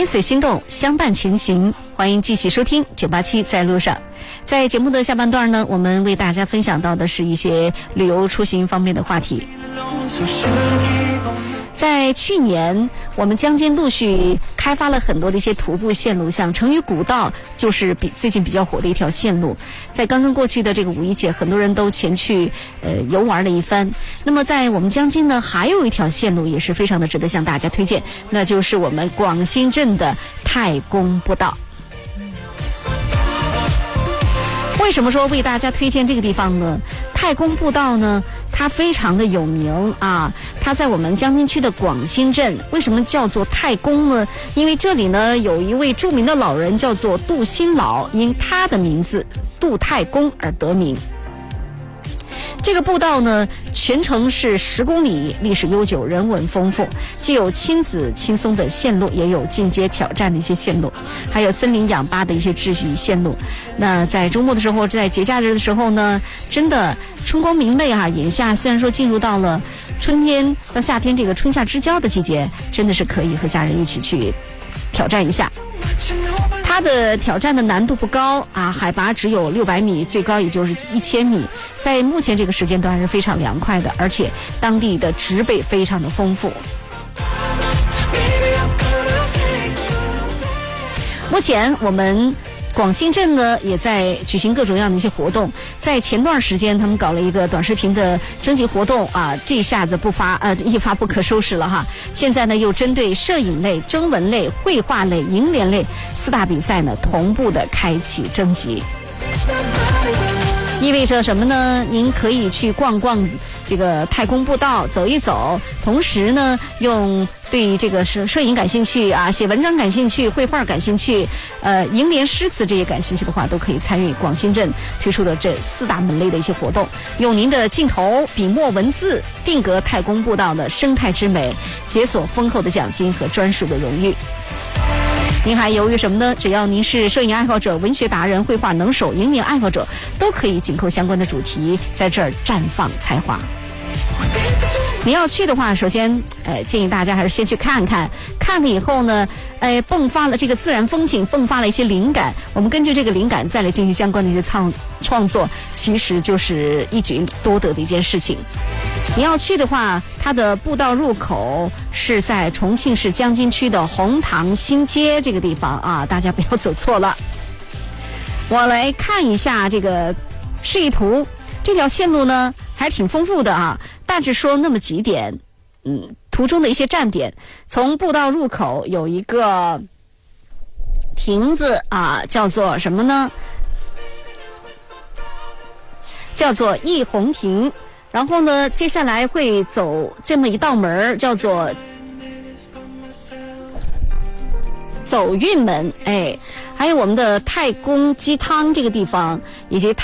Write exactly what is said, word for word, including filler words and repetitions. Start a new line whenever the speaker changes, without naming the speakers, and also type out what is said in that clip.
跟随心动，相伴前行。欢迎继续收听九八七在路上。在节目的下半段呢，我们为大家分享到的是一些旅游出行方面的话题。在去年，我们江津陆续开发了很多的一些徒步线路，像成渝古道就是比最近比较火的一条线路。在刚刚过去的这个五一节，很多人都前去呃游玩了一番。那么在我们江津呢，还有一条线路也是非常的值得向大家推荐，那就是我们广兴镇的太公步道。为什么说为大家推荐这个地方呢？太公步道呢，它非常的有名啊，它在我们江津区的广兴镇。为什么叫做太公呢？因为这里呢有一位著名的老人叫做杜新老，因他的名字杜太公而得名。这个步道呢，全程是十公里，历史悠久，人文丰富，既有亲子轻松的线路，也有进阶挑战的一些线路，还有森林氧吧的一些秩序线路。那在周末的时候，在节假日的时候呢，真的春光明媚啊！眼下虽然说进入到了春天到夏天这个春夏之交的季节，真的是可以和家人一起去挑战一下。它的挑战的难度不高啊，海拔只有六百米，最高也就是一千米，在目前这个时间段是非常凉快的，而且当地的植被非常的丰富。目前我们广兴镇呢也在举行各种各样的一些活动，在前段时间他们搞了一个短视频的征集活动啊，这下子不发呃一发不可收拾了哈。现在呢又针对摄影类、征文类、绘画类、楹联类四大比赛呢同步的开启征集。意味着什么呢？您可以去逛逛这个太公步道，走一走，同时呢用对这个摄摄影感兴趣啊，写文章感兴趣，绘画感兴趣，呃，楹联诗词这些感兴趣的话，都可以参与广兴镇推出的这四大门类的一些活动，用您的镜头、笔墨、文字定格太公步道的生态之美，解锁丰厚的奖金和专属的荣誉。您还犹豫什么呢？只要您是摄影爱好者、文学达人、绘画能手、楹联爱好者，都可以紧扣相关的主题，在这儿绽放才华。您要去的话，首先，呃，建议大家还是先去看看，看了以后呢，呃，迸发了这个自然风景，迸发了一些灵感，我们根据这个灵感再来进行相关的一些创创作，其实就是一举多得的一件事情。你要去的话，它的步道入口是在重庆市江津区的红塘新街这个地方啊，大家不要走错了。我来看一下这个示意图，这条线路呢还挺丰富的啊，大致说那么几点，嗯，途中的一些站点，从步道入口有一个亭子啊，叫做什么呢？叫做义红亭。然后呢，接下来会走这么一道门，叫做走运门，哎，还有我们的太公鸡汤这个地方，以及